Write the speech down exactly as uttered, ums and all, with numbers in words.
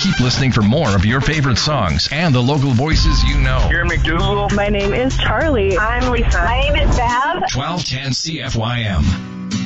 Keep listening for more of your favorite songs and the local voices you know. Here in McDougal. My name is Charlie. I'm Lisa. My name is Bev. twelve ten C F Y M.